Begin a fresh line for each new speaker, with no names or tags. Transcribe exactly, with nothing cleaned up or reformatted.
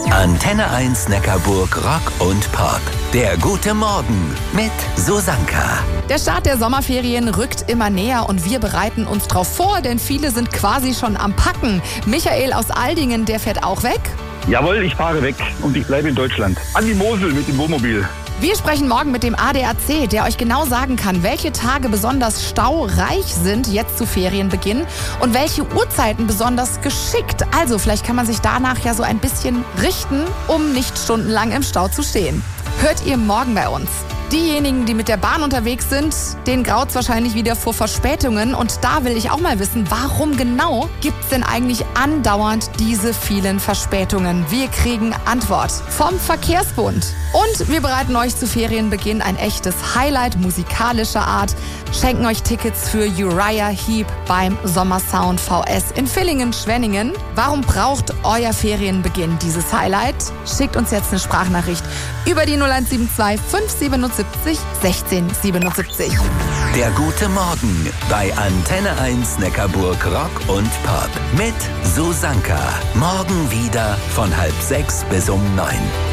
Antenne eins Neckarburg Rock und Pop. Der gute Morgen mit Susanka.
Der Start der Sommerferien rückt immer näher und wir bereiten uns drauf vor, denn viele sind quasi schon am Packen. Michael aus Aldingen, der fährt auch weg.
Jawohl, ich fahre weg und ich bleibe in Deutschland. An die Mosel mit dem Wohnmobil.
Wir sprechen morgen mit dem A D A C, der euch genau sagen kann, welche Tage besonders staureich sind, jetzt zu Ferienbeginn, und welche Uhrzeiten besonders geschickt. Also vielleicht kann man sich danach ja so ein bisschen richten, um nicht stundenlang im Stau zu stehen. Hört ihr morgen bei uns. Diejenigen, die mit der Bahn unterwegs sind, denen graut's wahrscheinlich wieder vor Verspätungen. Und da will ich auch mal wissen, warum genau gibt's denn eigentlich andauernd diese vielen Verspätungen? Wir kriegen Antwort vom Verkehrsbund. Und wir bereiten euch zu Ferienbeginn ein echtes Highlight musikalischer Art, schenken euch Tickets für Uriah Heep beim Sommersound V S in Villingen-Schwenningen. Warum braucht euer Ferienbeginn dieses Highlight? Schickt uns jetzt eine Sprachnachricht über die null eins sieben zwei fünf sieben sieben sechzehn siebenundsiebzig.
Der gute Morgen bei Antenne eins Neckarburg Rock und Pop mit Susanka. Morgen wieder von halb sechs bis um neun.